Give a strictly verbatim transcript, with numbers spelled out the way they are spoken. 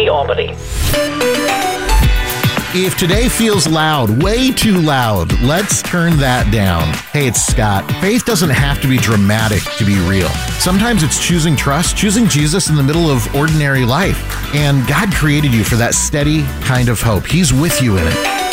Albany, Albany. If today feels loud, way too loud, let's turn that down. Hey, it's Scott. Faith doesn't have to be dramatic to be real. Sometimes it's choosing trust, choosing Jesus in the middle of ordinary life. And God created you for that steady kind of hope. He's with you in it.